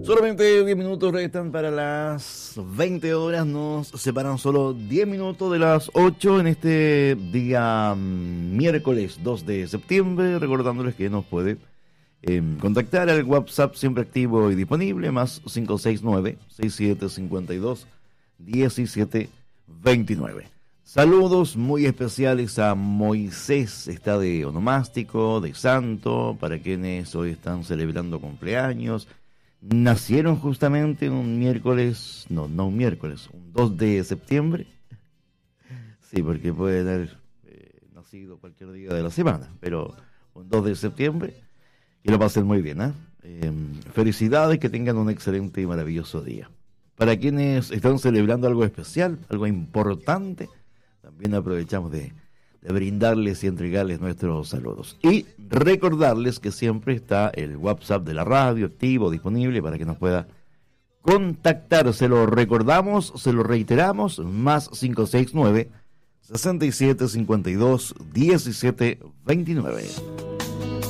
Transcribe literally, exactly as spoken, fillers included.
Solamente diez minutos restan para las veinte horas. Nos separan solo diez minutos de las ocho en este día um, miércoles dos de septiembre. Recordándoles que nos puede eh, contactar al WhatsApp siempre activo y disponible, más cinco seis nueve, seis siete cinco dos, uno siete dos nueve. Saludos muy especiales a Moisés, está de onomástico, de santo, para quienes hoy están celebrando cumpleaños. Nacieron justamente un miércoles, no, no un miércoles, un dos de septiembre. Sí, porque pueden haber eh, nacido cualquier día de la semana, pero un dos de septiembre, y lo pasen muy bien, ¿eh? Eh, felicidades, que tengan un excelente y maravilloso día. Para quienes están celebrando algo especial, algo importante, también aprovechamos de, de brindarles y entregarles nuestros saludos. Y recordarles que siempre está el WhatsApp de la radio activo, disponible, para que nos pueda contactar. Se lo recordamos, se lo reiteramos, más cinco seis nueve, seis siete cinco dos, uno siete dos nueve.